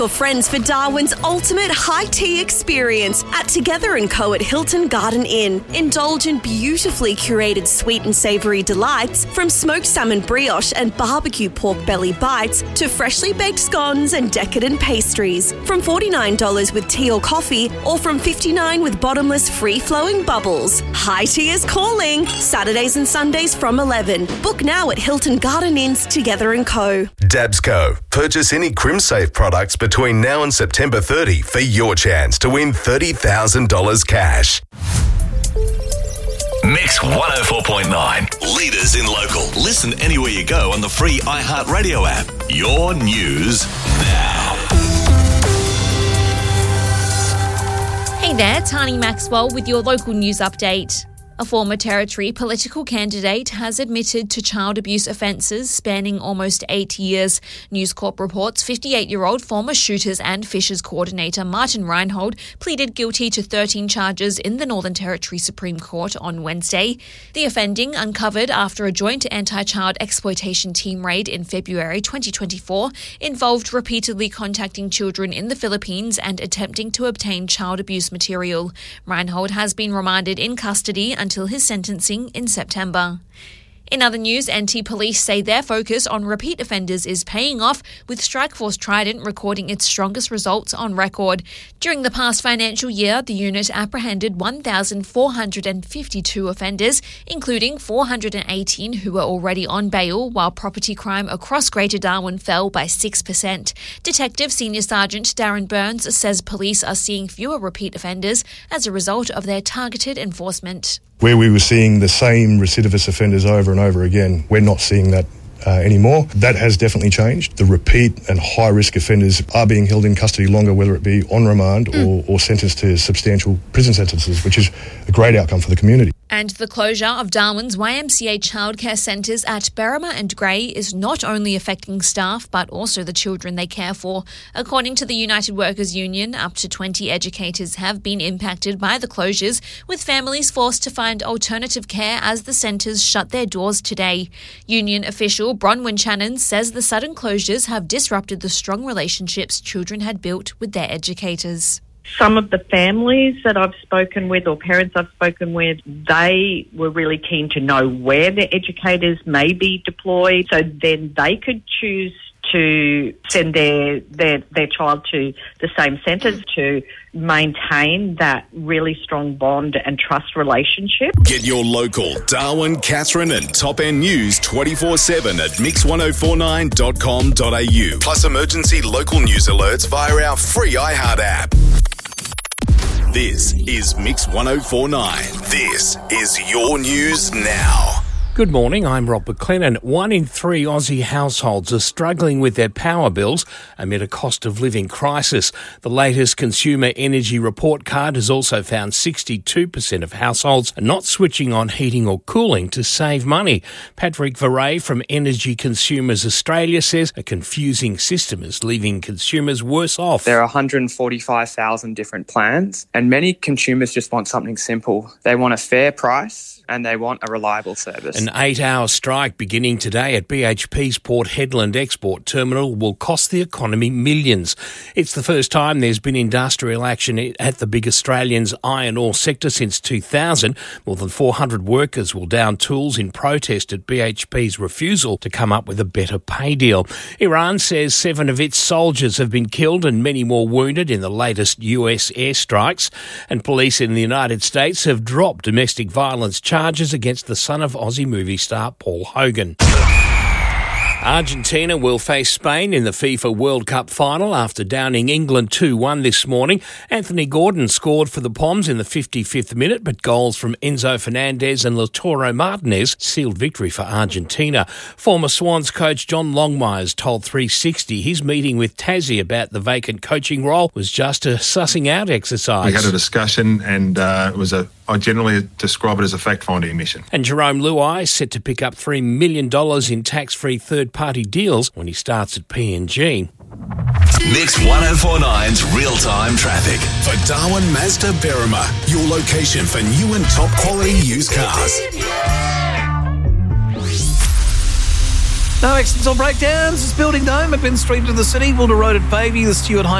Your friends for Darwin's ultimate high tea experience at Together & Co at Hilton Garden Inn. Indulge in beautifully curated sweet and savoury delights from smoked salmon brioche and barbecue pork belly bites to freshly baked scones and decadent pastries. From $49 with tea or coffee or from $59 with bottomless free-flowing bubbles. High tea is calling. Saturdays and Sundays from 11. Book now at Hilton Garden Inn's Together & Co. Dabsco. Purchase any CrimSafe products between now and September 30 for your chance to win $30,000 cash. Mix 104.9. Leaders in local. Listen anywhere you go on the free iHeartRadio app. Your news now. Hey there, Tani Maxwell with your local news update. A former Territory political candidate has admitted to child abuse offences spanning almost 8 years. News Corp reports 58-year-old former Shooters and Fishers coordinator Martin Reinhold pleaded guilty to 13 charges in the Northern Territory Supreme Court on Wednesday. The offending, uncovered after a joint anti-child exploitation team raid in February 2024, involved repeatedly contacting children in the Philippines and attempting to obtain child abuse material. Reinhold has been remanded in custody until his sentencing in September. In other news, NT Police say their focus on repeat offenders is paying off, with Strikeforce Trident recording its strongest results on record. During the past financial year, the unit apprehended 1,452 offenders, including 418 who were already on bail, while property crime across Greater Darwin fell by 6%. Detective Senior Sergeant Darren Burns says police are seeing fewer repeat offenders as a result of their targeted enforcement. Where we were seeing the same recidivist offenders over and over again, we're not seeing that anymore. That has definitely changed. The repeat and high-risk offenders are being held in custody longer, whether it be on remand or sentenced to substantial prison sentences, which is a great outcome for the community. And the closure of Darwin's YMCA childcare centres at Berrima and Grey is not only affecting staff but also the children they care for. According to the United Workers Union, up to 20 educators have been impacted by the closures, with families forced to find alternative care as the centres shut their doors today. Union official Bronwyn Channon says the sudden closures have disrupted the strong relationships children had built with their educators. Some of the families that I've spoken with or parents I've spoken with, they were really keen to know where their educators may be deployed, so then they could choose to send their child to the same centres to maintain that really strong bond and trust relationship. Get your local Darwin, Katherine and Top End News 24/7 at mix1049.com.au. Plus emergency local news alerts via our free iHeart app. This is Mix 104.9. This is your news now. Good morning, I'm Rob McLennan. 1 in 3 Aussie households are struggling with their power bills amid a cost of living crisis. The latest Consumer Energy Report Card has also found 62% of households are not switching on heating or cooling to save money. Patrick Varay from Energy Consumers Australia says a confusing system is leaving consumers worse off. There are 145,000 different plans, and many consumers just want something simple. They want a fair price and they want a reliable service. An 8-hour strike beginning today at BHP's Port Hedland export terminal will cost the economy millions. It's the first time there's been industrial action at the big Australian's iron ore sector since 2000. More than 400 workers will down tools in protest at BHP's refusal to come up with a better pay deal. Iran says 7 of its soldiers have been killed and many more wounded in the latest US airstrikes. And police in the United States have dropped domestic violence charges against the son of Aussie movie star Paul Hogan. Argentina will face Spain in the FIFA World Cup final after downing England 2-1 this morning. Anthony Gordon scored for the Poms in the 55th minute, but goals from Enzo Fernandez and Lautaro Martinez sealed victory for Argentina. Former Swans coach John Longmires told 360 his meeting with Tassie about the vacant coaching role was just a sussing out exercise. We had a discussion and it was I generally describe it as a fact-finding mission. And Jerome Luai is set to pick up $3 million in tax-free third-party deals when he starts at PNG. Mix 104.9's real-time traffic. For Darwin Mazda Berrima, your location for new and top-quality used cars. No accidents or breakdowns. It's Building Dome at Ben Street to the City. Wilder Road at Bayview. The Stuart High